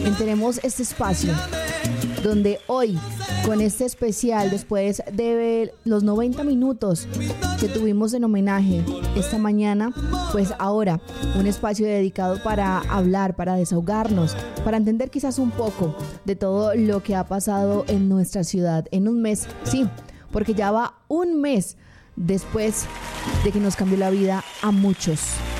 tenemos este espacio donde hoy, con este especial, después de los 90 minutos que tuvimos en homenaje esta mañana, pues ahora un espacio dedicado para hablar, para desahogarnos, para entender quizás un poco de todo lo que ha pasado en nuestra ciudad en un mes, sí, porque ya va un mes después de que nos cambió la vida a muchos.